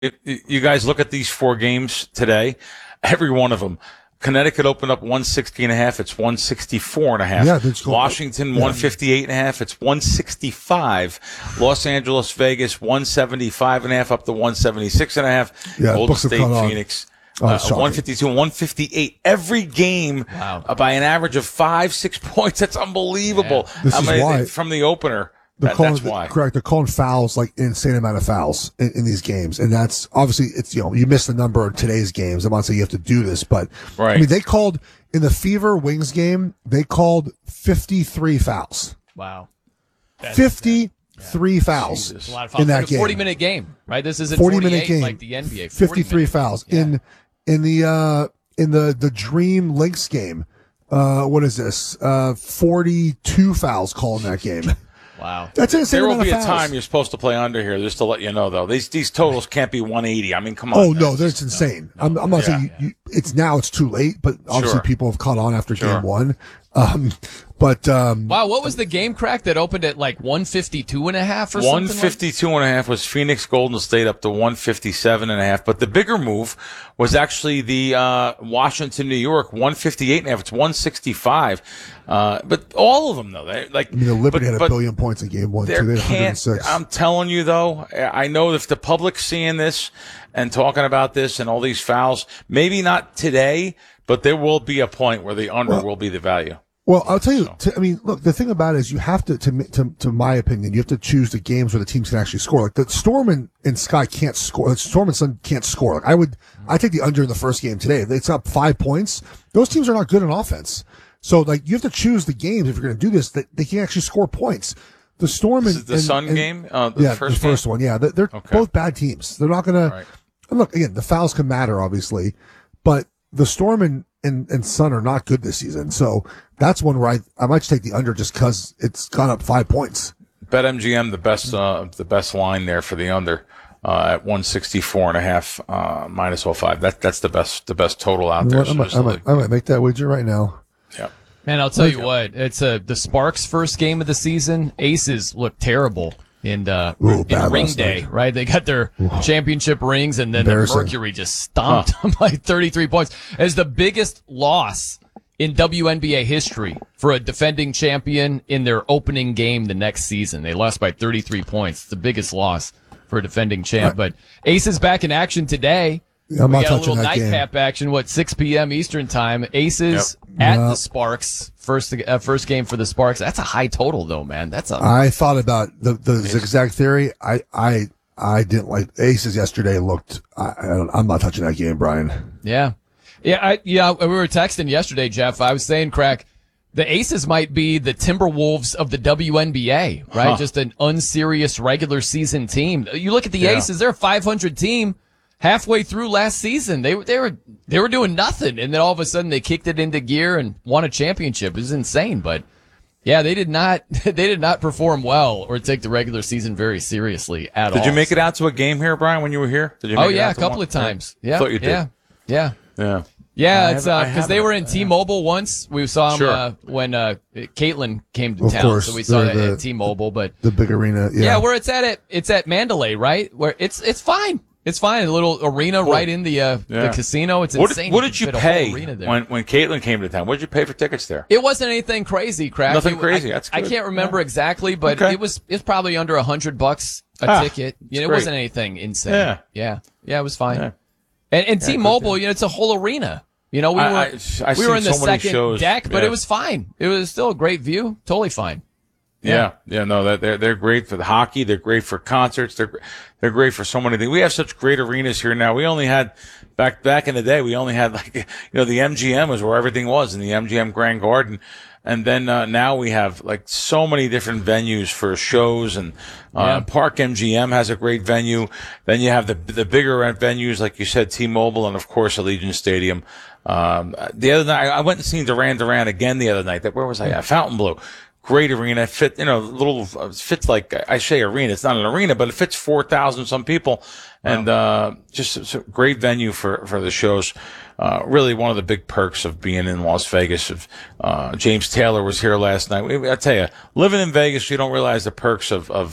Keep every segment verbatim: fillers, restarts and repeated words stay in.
if you guys look at these four games today, every one of them. Connecticut opened up one sixty and a half. It's one sixty-four and a half. Yeah, that's cool. Washington yeah. one fifty-eight and a half. It's one sixty-five. Los Angeles, Vegas one seventy-five and a half up to one seventy-six and a half. Yeah, Golden State, Phoenix. Oh, uh, one fifty-two and one fifty-eight. Every game wow. uh, by an average of five, six points. That's unbelievable. Yeah. This I is mean, why. From the opener. They're That, calling, that's why. Correct. They're calling fouls, like an insane amount of fouls in, in these games. And that's obviously, it's, you know, you miss the number of today's games. I'm not saying you have to do this, but right. I mean, they called in the Fever Wings game, they called fifty-three fouls. Wow. That's fifty-three yeah. fouls Jesus. A lot of fouls. in that like a game. forty minute game, right? This isn't forty minute game like the N B A. fifty-three fouls. Yeah. In, in the, uh, in the, the Dream Lynx game, uh, what is this? Uh, forty-two fouls called in that game. Wow. That's insane. There will amount be of a fouls. time you're supposed to play under here, just to let you know, though. These these totals can't be one eighty. I mean, come on. Oh, no, that's insane. No, no. I'm, I'm not yeah. saying you, you, it's now it's too late, but obviously sure. people have caught on after sure. game one. Um, but, um, wow, what was the game crack that opened at like one fifty-two and a half or something? one fifty-two and a half was Phoenix Golden State up to one fifty-seven and a half. But the bigger move was actually the, uh, Washington, New York, one fifty-eight and a half. It's one sixty-five. Uh, but all of them though, they like, I mean, the Liberty but, had a but billion points in game one, too. They had can't, one hundred six. I'm telling you though, I know if the public's seeing this and talking about this and all these fouls, maybe not today, but there will be a point where the under well, will be the value. Well, I'll tell you, to, I mean, look, the thing about it is you have to, to, to, to my opinion, you have to choose the games where the teams can actually score. Like the Storm and, and Sky can't score. Like Storm and Sun can't score. Like I would, I take the under in the first game today. If it's up five points, those teams are not good in offense. So like you have to choose the games if you're going to do this that they can actually score points. The Storm this and is the and, Sun and, game, uh, the yeah, first the first game? one, yeah, they're, they're okay. both bad teams. They're not going to. Right. Look again, the fouls can matter, obviously, but the Storm and, and, and Sun are not good this season. So that's one where I, I might just take the under just because it's gone up five points. BetMGM, the best, uh, the best line there for the under, uh, at one sixty-four and a half, uh, minus oh five. That, that's the best, the best total out You there. know what, I, might, I, might, I might make that wager right now. Yeah. Man, I'll tell you what, it's a, the Sparks first game of the season. Aces look terrible. In, uh, Ooh, in ring day, night. Right? They got their Ooh. championship rings, and then the Mercury just stomped huh. them like thirty-three points. It's the biggest loss in W N B A history for a defending champion in their opening game the next season. They lost by thirty-three points. It's the biggest loss for a defending champ. Right. But Aces back in action today. Yeah, I'm we not got a touching little that nightcap game. action, what, six p.m. Eastern time. Aces yep. at yep. the Sparks. First uh, first game for the Sparks. That's a high total, though, man. That's a. I thought about the the zigzag theory. I I I didn't like Aces yesterday. Looked. I, I don't, I'm not touching that game, Brian. Yeah, yeah, I, yeah. We were texting yesterday, Jeff. I was saying, crack. The Aces might be the Timberwolves of the W N B A, right? Huh. Just an unserious regular season team. You look at the yeah. Aces; they're a five hundred team. Halfway through last season, they were they were they were doing nothing, and then all of a sudden they kicked it into gear and won a championship. It was insane, but yeah, they did not they did not perform well or take the regular season very seriously at did all. Did you make it out to a game here, Brian, when you were here? Did you? Make Oh it yeah, out a to couple one? of times. Yeah, thought you did. yeah, yeah, yeah. Yeah, I it's uh because they were in T-Mobile once. We saw them Sure. uh, when uh Caitlin came to Of town, course, so we saw they're it the- at T-Mobile. But The big arena. Yeah. yeah, where it's at it, it's at Mandalay, right? Where it's it's fine. It's fine. A little arena Cool. right in the uh, Yeah. the casino. It's What, insane. what can did you fit a whole pay arena there. when when Caitlin came to town? What did you pay for tickets there? It wasn't anything crazy, crack. Nothing It- crazy. I, That's I good. can't remember Yeah. exactly, but Okay. it was it's probably under a hundred bucks a Ah, ticket. You know, it great. wasn't anything insane. Yeah. yeah, yeah. It was fine. Yeah. And, and Yeah, T-Mobile, good you know, it's a whole arena. You know, we I- were I- I've we were seen in the so many second shows. deck, but Yeah. it was fine. It was still a great view. Totally fine. Yeah, yeah, no, that they're they're great for the hockey. They're great for concerts. They're they're great for so many things. We have such great arenas here now. We only had back back in the day. We only had like you know the M G M was where everything was in the M G M Grand Garden, and then uh, now we have like so many different venues for shows. And uh, Yeah. Park M G M has a great venue. Then you have the the bigger venues like you said, T-Mobile, and of course Allegiant Stadium. Um, the other night I went and seen Duran Duran again the other night. That where was I? At Fontainebleau. Great arena, fit you know, little fits like I say arena. It's not an arena, but it fits four thousand some people, and uh, just it's a great venue for for the shows. Uh, really, one of the big perks of being in Las Vegas. Of uh, James Taylor was here last night. I tell you, living in Vegas, you don't realize the perks of of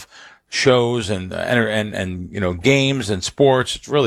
shows and, uh, and, and, and, you know, games and sports. It's really